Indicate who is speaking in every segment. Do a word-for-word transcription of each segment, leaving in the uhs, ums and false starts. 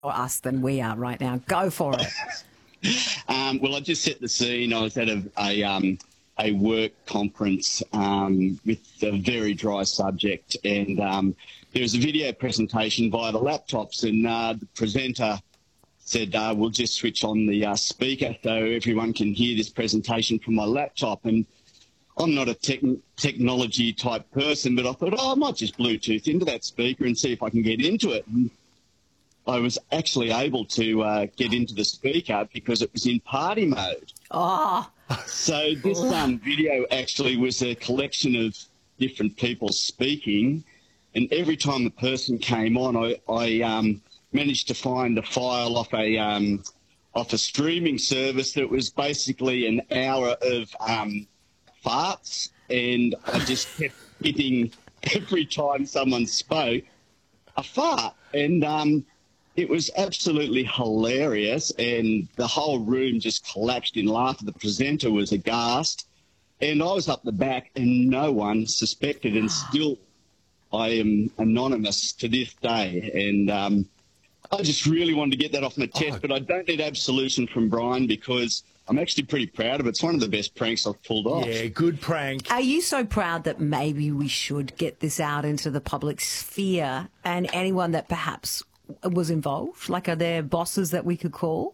Speaker 1: us than we are right now. Go for it.
Speaker 2: Um, well, I just set the scene. I was at a a, um, a work conference um, with a very dry subject, and um, there was a video presentation via the laptops, and uh, the presenter said, uh, we'll just switch on the uh, speaker so everyone can hear this presentation from my laptop. And I'm not a tech technology type person, but I thought, oh, I might just Bluetooth into that speaker and see if I can get into it. And I was actually able to uh, get into the speaker because it was in party mode.
Speaker 1: Oh.
Speaker 2: So this um, video actually was a collection of different people speaking, and every time the person came on, I, I um, managed to find a file off a um, off a streaming service that was basically an hour of um, farts, and I just kept hitting every time someone spoke a fart, and um, it was absolutely hilarious, and the whole room just collapsed in laughter. The presenter was aghast, and I was up the back, and no one suspected, and still I am anonymous to this day. And um, I just really wanted to get that off my chest, oh. but I don't need absolution from Brian because I'm actually pretty proud of it. It's one of the best pranks I've pulled off.
Speaker 3: Yeah, good prank.
Speaker 1: Are you so proud that maybe we should get this out into the public sphere, and anyone that perhaps was involved? Like, are there bosses that we could call?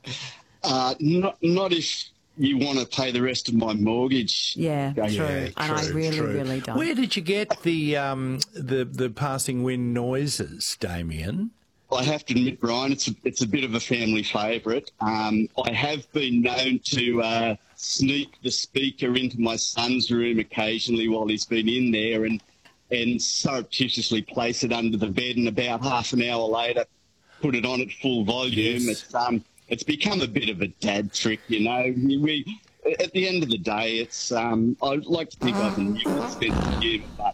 Speaker 2: Uh, not, not if you want to pay the rest of my mortgage.
Speaker 1: Yeah,
Speaker 2: yeah
Speaker 1: true.
Speaker 2: Yeah,
Speaker 1: and
Speaker 2: true,
Speaker 1: I really,
Speaker 2: true.
Speaker 1: really don't.
Speaker 3: Where did you get the um, the the passing wind noises, Damien?
Speaker 2: I have to admit, Brian, it's a, it's a bit of a family favourite. Um, I have been known to uh, sneak the speaker into my son's room occasionally while he's been in there, and and surreptitiously place it under the bed, and about half an hour later put it on at full volume.
Speaker 3: Yes.
Speaker 2: It's um, it's become a bit of a dad trick, you know. We, at the end of the day, it's um, I like to think I've a new sense of humour, but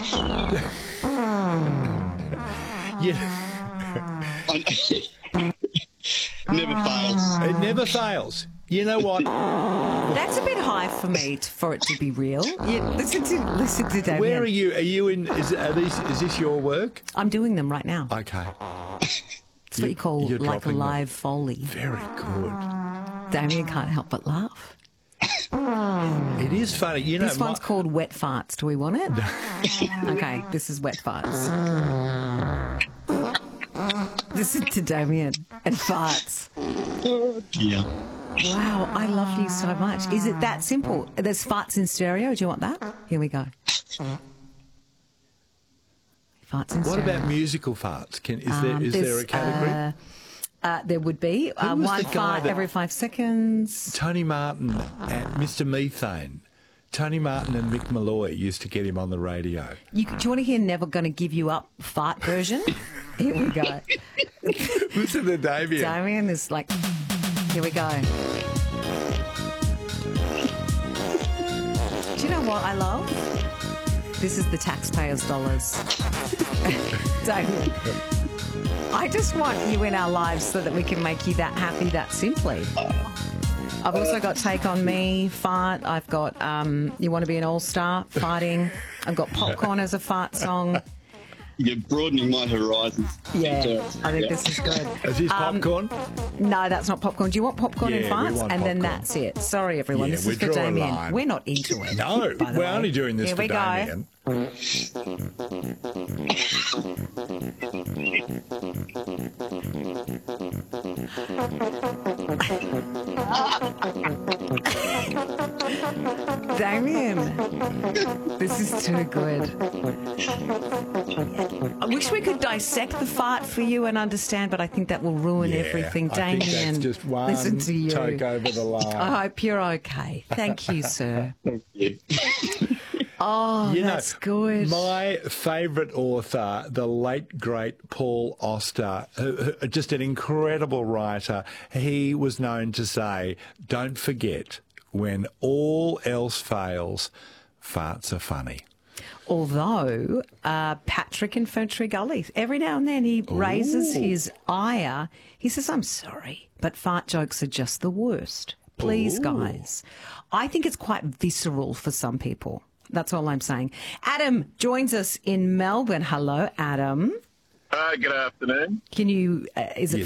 Speaker 3: yeah.
Speaker 2: Never fails.
Speaker 3: It never fails. You know what?
Speaker 1: That's a bit high for me to, for it to be real. You, listen to listen to Damien.
Speaker 3: Where are you? Are you in? Is, are these, is this your work?
Speaker 1: I'm doing them right now.
Speaker 3: Okay.
Speaker 1: It's what you call
Speaker 3: You're
Speaker 1: like a
Speaker 3: dropping
Speaker 1: live
Speaker 3: them.
Speaker 1: Foley.
Speaker 3: Very good.
Speaker 1: Damien can't help but laugh.
Speaker 3: It is funny. You know,
Speaker 1: This one's
Speaker 3: my,
Speaker 1: called Wet Farts. Do we want it? Okay, this is Wet Farts. Listen to Damien and farts.
Speaker 2: Yeah.
Speaker 1: Wow, I love you so much. Is it that simple? There's farts in stereo. Do you want that? Here we go. Farts in
Speaker 3: what
Speaker 1: stereo.
Speaker 3: about musical farts? Can is there
Speaker 1: Um,
Speaker 3: is there
Speaker 1: there's,
Speaker 3: a category?
Speaker 1: Uh, uh, there would be uh,
Speaker 3: was
Speaker 1: one
Speaker 3: the guy
Speaker 1: fart
Speaker 3: that-
Speaker 1: every five seconds.
Speaker 3: Tony Martin and Mister Methane. Tony Martin and Mick Malloy used to get him on the radio.
Speaker 1: You, do you want to hear Never Gonna Give You Up fart version? Here we go.
Speaker 3: Listen to Damien.
Speaker 1: Damien is like, here we go. Do you know what I love? This is the taxpayers' dollars. Damien, I just want you in our lives so that we can make you that happy that simply. I've also got Take On Me, fart. I've got um, You Want to Be an All-Star, farting. I've got Popcorn as a fart song.
Speaker 2: You're broadening my horizons.
Speaker 1: Yeah,
Speaker 2: Into-
Speaker 1: I think
Speaker 2: yeah.
Speaker 1: this is good.
Speaker 3: Is this
Speaker 1: Um,
Speaker 3: popcorn?
Speaker 1: No, that's not popcorn. Do you want popcorn
Speaker 3: Yeah,
Speaker 1: and
Speaker 3: we
Speaker 1: farts?
Speaker 3: want
Speaker 1: And then
Speaker 3: popcorn.
Speaker 1: that's it. Sorry, everyone.
Speaker 3: Yeah,
Speaker 1: this
Speaker 3: we
Speaker 1: is for
Speaker 3: draw a
Speaker 1: Damien.
Speaker 3: line.
Speaker 1: We're not into it.
Speaker 3: No,
Speaker 1: by the
Speaker 3: we're
Speaker 1: way.
Speaker 3: only doing this
Speaker 1: Here
Speaker 3: for
Speaker 1: we
Speaker 3: Damien.
Speaker 1: Damien, this is too good. I wish we could dissect the fart for you and understand, but I think that will ruin
Speaker 3: Yeah,
Speaker 1: everything.
Speaker 3: I think
Speaker 1: Damien,
Speaker 3: that's just one
Speaker 1: listen to you.
Speaker 3: toke over the line.
Speaker 1: I hope you're okay. Thank you, sir.
Speaker 2: Thank you.
Speaker 1: Oh,
Speaker 3: You know,
Speaker 1: that's good.
Speaker 3: My favourite author, the late, great Paul Auster, uh, uh, just an incredible writer, he was known to say, don't forget, when all else fails, farts are funny.
Speaker 1: Although uh, Patrick in Ferntree Gully, every now and then he raises his ire. He says, I'm sorry, but fart jokes are just the worst. Please,
Speaker 3: Ooh.
Speaker 1: guys. I think it's quite visceral for some people. That's all I'm saying. Adam joins us in Melbourne. Hello, Adam.
Speaker 4: Uh, good afternoon.
Speaker 1: Can you, uh, is it
Speaker 3: Yes,